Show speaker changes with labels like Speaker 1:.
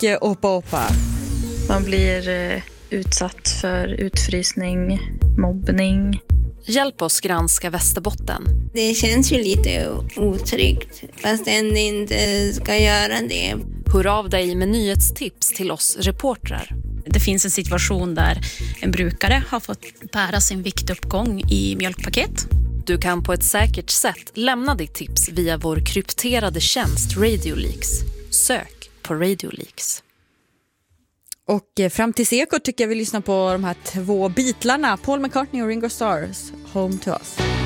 Speaker 1: mycket Opa.
Speaker 2: Man blir utsatt för utfrysning, mobbning.
Speaker 3: Hjälp oss granska Västerbotten.
Speaker 4: Det känns ju lite otryggt, fast den inte ska göra det.
Speaker 3: Hör av dig med nyhetstips till oss reportrar.
Speaker 5: Det finns en situation där en brukare har fått bära sin viktuppgång i mjölkpaket.
Speaker 3: Du kan på ett säkert sätt lämna ditt tips via vår krypterade tjänst Radio Leaks. Sök på Radio Leaks.
Speaker 1: Och fram till Ekot tycker jag vi lyssnar på de här 2 Beatlarna, Paul McCartney och Ringo Starrs, Home to Us.